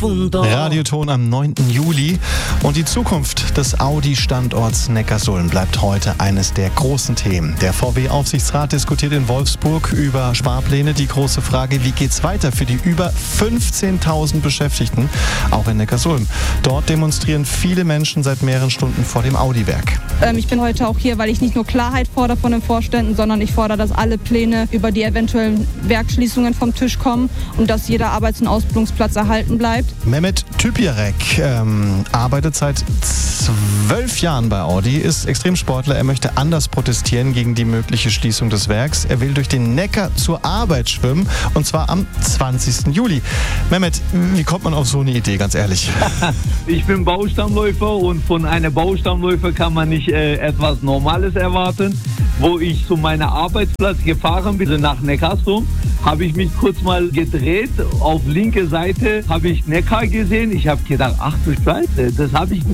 Wunder. Radioton am 9. Juli. Und die Zukunft des Audi-Standorts Neckarsulm bleibt heute eines der großen Themen. Der VW-Aufsichtsrat diskutiert in Wolfsburg über Sparpläne. Die große Frage, wie geht's weiter für die über 15.000 Beschäftigten, auch in Neckarsulm. Dort demonstrieren viele Menschen seit mehreren Stunden vor dem Audi-Werk. Ich bin heute auch hier, weil ich nicht nur Klarheit fordere von den Vorständen, sondern ich fordere, dass alle Pläne über die eventuellen Werksschließungen vom Tisch kommen und dass jeder Arbeits- und Ausbildungsplatz erhalten bleibt. Mehmet Tüpierek arbeitet seit 12 Jahren bei Audi, ist Extremsportler. Er möchte anders protestieren gegen die mögliche Schließung des Werks. Er will durch den Neckar zur Arbeit schwimmen, und zwar am 20. Juli. Mehmet, wie kommt man auf so eine Idee, ganz ehrlich? Ich bin Baustammläufer und von einem Baustammläufer kann man nicht etwas Normales erwarten. Wo ich zu meinem Arbeitsplatz gefahren bin, nach Neckarsulm, habe ich mich kurz mal gedreht. Auf linke Seite habe ich Neckar gesehen. Ich habe gedacht, ach du Scheiße, das habe ich